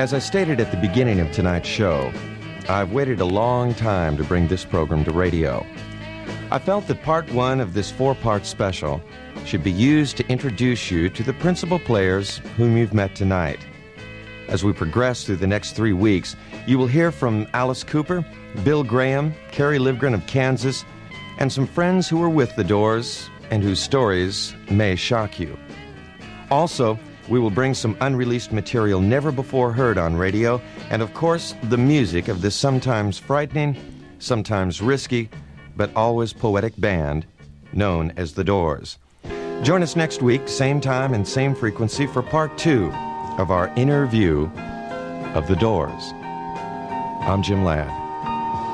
As I stated at the beginning of tonight's show, I've waited a long time to bring this program to radio. I felt that part one of this four-part special should be used to introduce you to the principal players whom you've met tonight. As we progress through the next 3 weeks, you will hear from Alice Cooper, Bill Graham, Carrie Livgren of Kansas, and some friends who were with the Doors and whose stories may shock you. Also, we will bring some unreleased material never before heard on radio, and of course, the music of this sometimes frightening, sometimes risky, but always poetic band known as the Doors. Join us next week, same time and same frequency, for part two of our inner view of the Doors. I'm Jim Ladd.